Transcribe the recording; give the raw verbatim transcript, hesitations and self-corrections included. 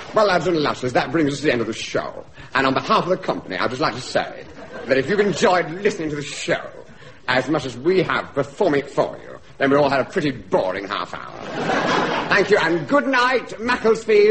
Well, lads and lasses, that brings us to the end of the show. And on behalf of the company, I'd just like to say that if you've enjoyed listening to the show as much as we have performing it for you, then we all had a pretty boring half hour. Thank you, and good night, Macclesfield.